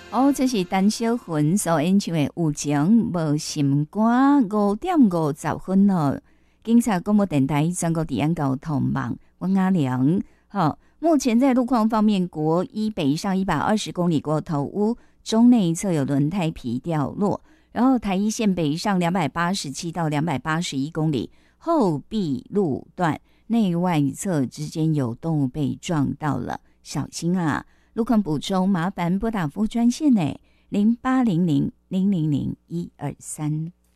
哦，这是陈小云所演唱的《有情无心肝》5:50哦。警察广播电台全国治安交通网，我阿良。好，目前在路况方面，国一北上120公里过头屋中内侧有轮胎皮掉落，然后台一线北上287到281公里后壁路段内外侧之间有动物被撞到了，小心啊！路况补充，麻烦拨打服务专线呢，0800000123。